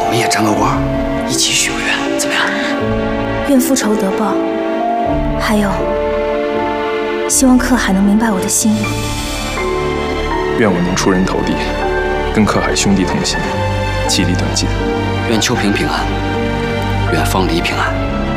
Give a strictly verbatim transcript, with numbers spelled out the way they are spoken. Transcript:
们也沾个光，一起许个愿，怎么样？ 愿复仇得报，还有，希望可海能明白我的心意。 愿我能出人头地，跟可海兄弟同心，其利断金。 愿秋萍平安，愿方离平安。